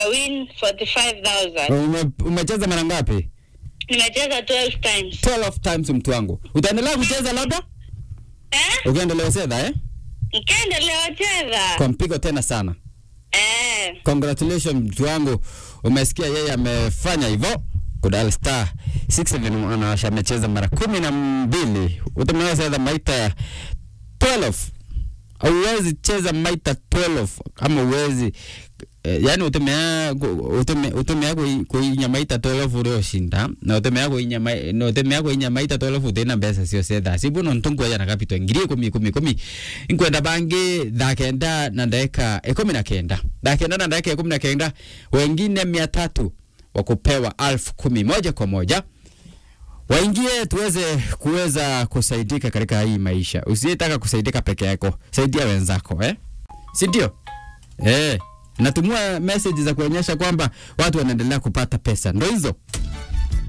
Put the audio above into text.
win 45,000. Umecheza mara ngapi? Nimecheza 12 times. 12 times mtu wangu. Utaendelea kucheza labda? Ukiendelea kucheza Ukiendelea kucheza. Kwa mpigo tena sana. Congratulations mtu wangu. Umesikia yeye amefanya hivyo. Kudal star 67 anawasha amecheza mara 12. Utameweza maita 12. Uwezi cheza maita 12 ama uwezi yani utemea kuinya maita 12 uro shinda na utemea kuinya maita 12 utena mbesa sio seda sibuno ntungu ya nakapito ngiri 10 inkwenda bangi dakenda na dakika 19 dakenda na dakika 19 wengine 300 wakupewa 10,000 moja kwa moja. Waingie kuweza kusaidika katika hii maisha. Usitaka kusaidika peke yako, saidia wenzako si ndio? Natumua message za kuonyesha kwamba watu wanaendelea kupata pesa. Ndio hizo.